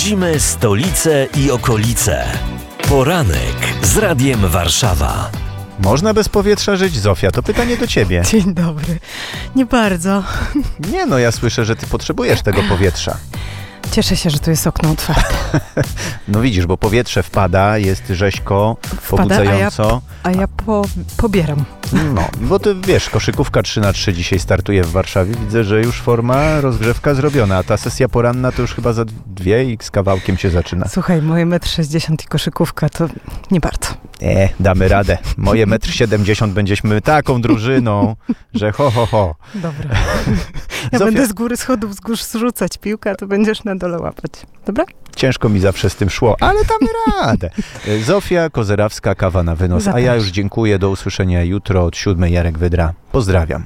Budzimy stolicę i okolice. Poranek z Radiem Warszawa. Można bez powietrza żyć? Zofia, to pytanie do ciebie. Dzień dobry. Nie bardzo. Nie no, ja słyszę, że ty potrzebujesz tego powietrza. Cieszę się, że tu jest okno otwarte. No widzisz, bo powietrze wpada, jest rzeźko, pobudzająco. A ja pobieram. No, bo ty wiesz, koszykówka 3x3 dzisiaj startuje w Warszawie. Widzę, że już forma, rozgrzewka zrobiona, a ta sesja poranna to już chyba za 2 i z kawałkiem się zaczyna. Słuchaj, moje 1,60 m i koszykówka to nie bardzo. Damy radę. Moje 1,70 m będziemy taką drużyną, że ho. Dobra. Ja Zofia, będę z góry schodów zrzucać piłkę, a to będziesz na dole łapać. Dobra? ciężko mi zawsze z tym szło, ale damy radę. Zofia Kozerawska, kawa na wynos. A ja już dziękuję. Do usłyszenia jutro od 7:00. Jarek Wydra. Pozdrawiam.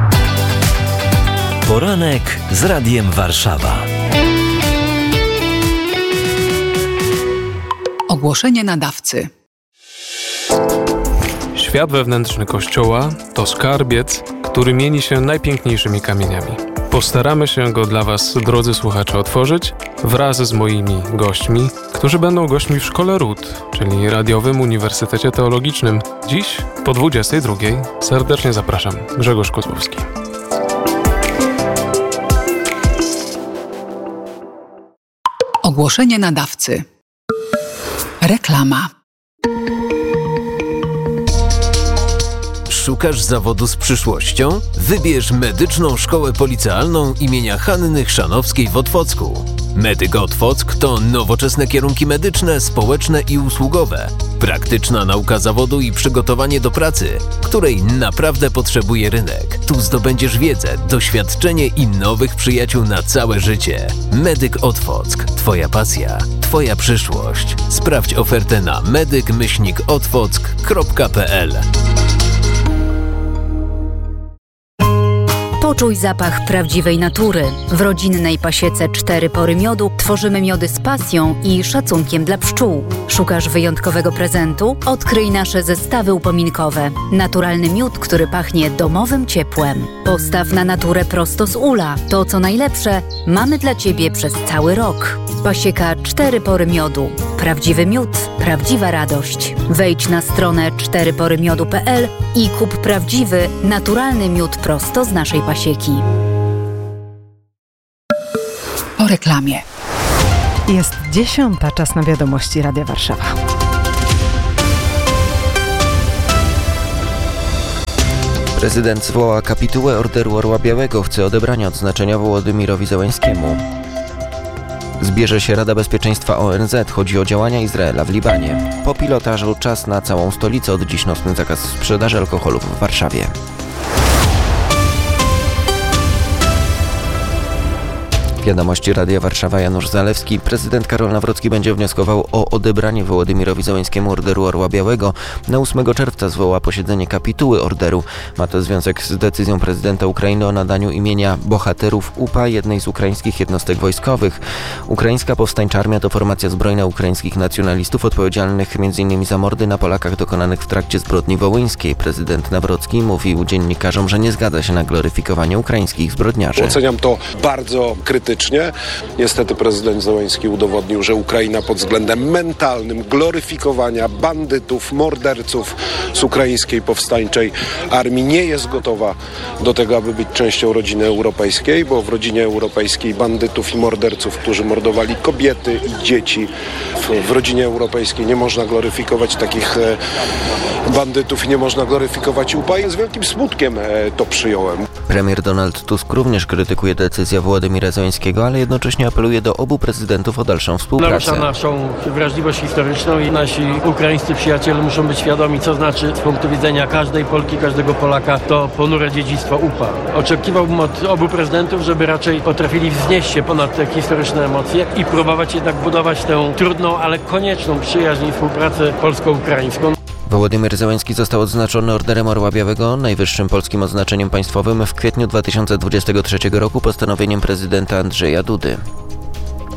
Poranek z Radiem Warszawa. Ogłoszenie nadawcy. Świat wewnętrzny Kościoła to skarbiec, który mieni się najpiękniejszymi kamieniami. Postaramy się go dla Was, drodzy słuchacze, otworzyć wraz z moimi gośćmi, którzy będą gośćmi w Szkole Ród, czyli Radiowym Uniwersytecie Teologicznym. Dziś po 22:00 serdecznie zapraszam. Grzegorz Kozłowski. Ogłoszenie nadawcy. Reklama. Szukasz zawodu z przyszłością? Wybierz Medyczną Szkołę Policealną imienia Hanny Chrzanowskiej w Otwocku. Medyk Otwock to nowoczesne kierunki medyczne, społeczne i usługowe. Praktyczna nauka zawodu i przygotowanie do pracy, której naprawdę potrzebuje rynek. Tu zdobędziesz wiedzę, doświadczenie i nowych przyjaciół na całe życie. Medyk Otwock. Twoja pasja, Twoja przyszłość. Sprawdź ofertę na medyk-otwock.pl. Poczuj zapach prawdziwej natury. W rodzinnej pasiece 4 pory miodu tworzymy miody z pasją i szacunkiem dla pszczół. Szukasz wyjątkowego prezentu? Odkryj nasze zestawy upominkowe. Naturalny miód, który pachnie domowym ciepłem. Postaw na naturę prosto z ula. To, co najlepsze, mamy dla Ciebie przez cały rok. Pasieka 4 pory miodu. Prawdziwy miód, prawdziwa radość. Wejdź na stronę 4porymiodu.pl i kup prawdziwy, naturalny miód prosto z naszej pasieki. Po reklamie. Jest 10:00, czas na wiadomości Radia Warszawa. Prezydent zwoła kapitułę Orderu Orła Białego, chce odebrania odznaczenia Wołodymyrowi Zełańskiemu. Zbierze się Rada Bezpieczeństwa ONZ, chodzi o działania Izraela w Libanie. Po pilotażu czas na całą stolicę, od dziś nocny zakaz sprzedaży alkoholu w Warszawie. Wiadomości Radia Warszawa, Janusz Zalewski. Prezydent Karol Nawrocki będzie wnioskował o odebranie Wołodymyrowi Zełańskiemu Orderu Orła Białego. Na 8 czerwca zwoła posiedzenie kapituły orderu. Ma to związek z decyzją prezydenta Ukrainy o nadaniu imienia bohaterów UPA jednej z ukraińskich jednostek wojskowych. Ukraińska Powstańcza Armia to formacja zbrojna ukraińskich nacjonalistów odpowiedzialnych m.in. za mordy na Polakach dokonanych w trakcie zbrodni wołyńskiej. Prezydent Nawrocki mówił dziennikarzom, że nie zgadza się na gloryfikowanie ukraińskich zbrodniarzy. Oceniam to bardzo krytycznie. Niestety prezydent Zełański udowodnił, że Ukraina pod względem mentalnym gloryfikowania bandytów, morderców z ukraińskiej powstańczej armii nie jest gotowa do tego, aby być częścią rodziny europejskiej, bo w rodzinie europejskiej bandytów i morderców, którzy mordowali kobiety i dzieci, w rodzinie europejskiej nie można gloryfikować takich bandytów i nie można gloryfikować UPA. I z wielkim smutkiem to przyjąłem. Premier Donald Tusk również krytykuje decyzję Wołodymyra Zełańskiego, ale jednocześnie apeluje do obu prezydentów o dalszą współpracę. Narusza naszą wrażliwość historyczną i nasi ukraińscy przyjaciele muszą być świadomi, co znaczy z punktu widzenia każdej Polki, każdego Polaka to ponure dziedzictwo UPA. Oczekiwałbym od obu prezydentów, żeby raczej potrafili wznieść się ponad te historyczne emocje i próbować jednak budować tę trudną, ale konieczną przyjaźń i współpracę polsko-ukraińską. Wołodymyr Zełański został odznaczony Orderem Orła Białego, najwyższym polskim odznaczeniem państwowym, w kwietniu 2023 roku postanowieniem prezydenta Andrzeja Dudy.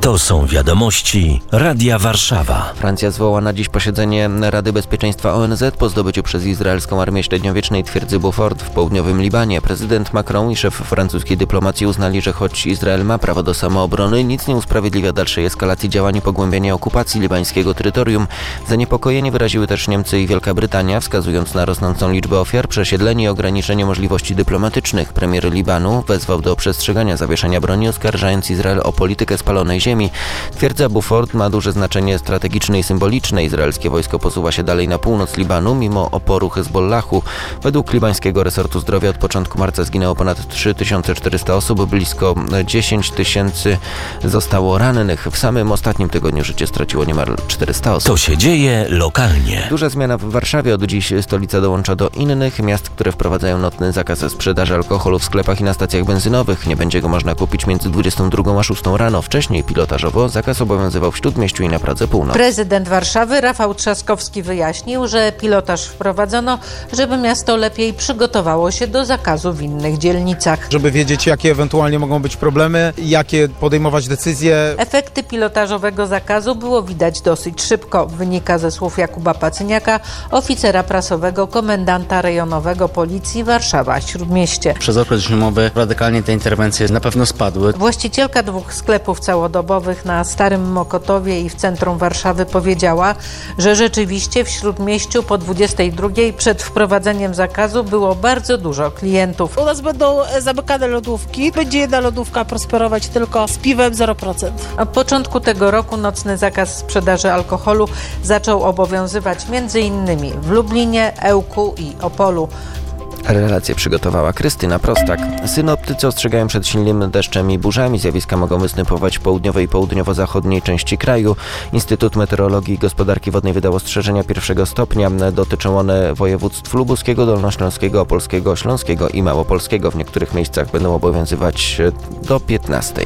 To są wiadomości Radia Warszawa. Francja zwoła na dziś posiedzenie Rady Bezpieczeństwa ONZ po zdobyciu przez izraelską armię średniowiecznej twierdzy Beaufort w południowym Libanie. Prezydent Macron i szef francuskiej dyplomacji uznali, że choć Izrael ma prawo do samoobrony, nic nie usprawiedliwia dalszej eskalacji działań i pogłębiania okupacji libańskiego terytorium. Zaniepokojenie wyraziły też Niemcy i Wielka Brytania, wskazując na rosnącą liczbę ofiar, przesiedlenie i ograniczenie możliwości dyplomatycznych. Premier Libanu wezwał do przestrzegania zawieszenia broni, oskarżając Izrael o politykę spalonej ziemi. Twierdza Beaufort ma duże znaczenie strategiczne i symboliczne. Izraelskie wojsko posuwa się dalej na północ Libanu, mimo oporu Hezbollahu. Według libańskiego resortu zdrowia od początku marca zginęło ponad 3400 osób, blisko 10 000 zostało rannych. W samym ostatnim tygodniu życie straciło niemal 400 osób. To się dzieje lokalnie. Duża zmiana w Warszawie. Od dziś stolica dołącza do innych miast, które wprowadzają nocny zakaz sprzedaży alkoholu w sklepach i na stacjach benzynowych. Nie będzie go można kupić między 22 a 6 rano. Wcześniej pilotażowo zakaz obowiązywał w Śródmieściu i na Pradze Północ. Prezydent Warszawy Rafał Trzaskowski wyjaśnił, że pilotaż wprowadzono, żeby miasto lepiej przygotowało się do zakazu w innych dzielnicach. Żeby wiedzieć, jakie ewentualnie mogą być problemy, jakie podejmować decyzje. Efekty pilotażowego zakazu było widać dosyć szybko, wynika ze słów Jakuba Pacyniaka, oficera prasowego komendanta rejonowego Policji Warszawa-Śródmieście. Przez okres zimowy radykalnie te interwencje na pewno spadły. Właścicielka 2 sklepów całodobowych na Starym Mokotowie i w centrum Warszawy powiedziała, że rzeczywiście w Śródmieściu po 22 przed wprowadzeniem zakazu było bardzo dużo klientów. U nas będą zamykane lodówki. Będzie jedna lodówka prosperować tylko z piwem 0%. Od początku tego roku nocny zakaz sprzedaży alkoholu zaczął obowiązywać m.in. w Lublinie, Ełku i Opolu. Relację przygotowała Krystyna Prostak. Synoptycy ostrzegają przed silnym deszczem i burzami. Zjawiska mogą występować w południowej i południowo-zachodniej części kraju. Instytut Meteorologii i Gospodarki Wodnej wydał ostrzeżenia 1 stopnia. Dotyczą one województw lubuskiego, dolnośląskiego, opolskiego, śląskiego i małopolskiego. W niektórych miejscach będą obowiązywać do 15.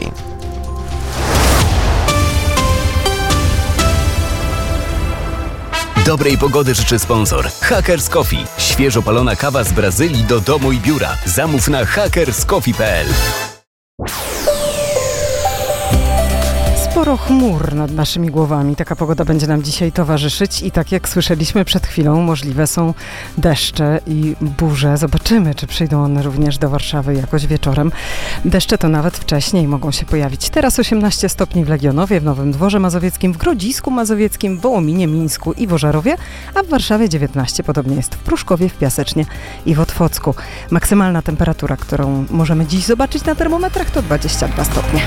Dobrej pogody życzy sponsor Hackers Coffee. Świeżo palona kawa z Brazylii do domu i biura. Zamów na hackerscoffee.pl. Sporo chmur nad naszymi głowami. Taka pogoda będzie nam dzisiaj towarzyszyć i tak jak słyszeliśmy przed chwilą, możliwe są deszcze i burze. Zobaczymy, czy przyjdą one również do Warszawy jakoś wieczorem. Deszcze to nawet wcześniej mogą się pojawić. Teraz 18 stopni w Legionowie, w Nowym Dworze Mazowieckim, w Grodzisku Mazowieckim, w Wołominie, Mińsku i w Ożarowie, a w Warszawie 19. Podobnie jest w Pruszkowie, w Piasecznie i w Otwocku. Maksymalna temperatura, którą możemy dziś zobaczyć na termometrach, to 22 stopnie.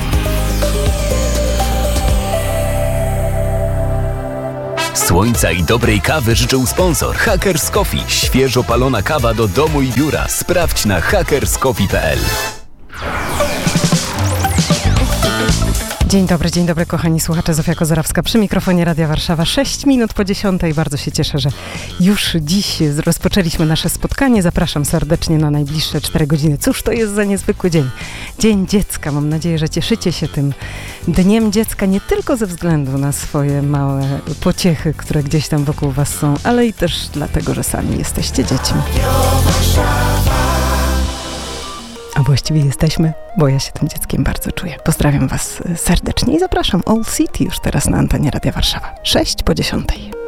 Słońca i dobrej kawy życzył sponsor Hackers Coffee. Świeżo palona kawa do domu i biura. Sprawdź na hackerscoffee.pl. Dzień dobry kochani słuchacze, Zofia Kozarawska przy mikrofonie Radia Warszawa. 6 minut po 10. Bardzo się cieszę, że już dziś rozpoczęliśmy nasze spotkanie. Zapraszam serdecznie na najbliższe 4 godziny. Cóż to jest za niezwykły dzień? Dzień Dziecka. Mam nadzieję, że cieszycie się tym Dniem Dziecka nie tylko ze względu na swoje małe pociechy, które gdzieś tam wokół was są, ale i też dlatego, że sami jesteście dziećmi. A właściwie jesteśmy, bo ja się tym dzieckiem bardzo czuję. Pozdrawiam was serdecznie i zapraszam All City już teraz na antenie Radia Warszawa. 6 po 10.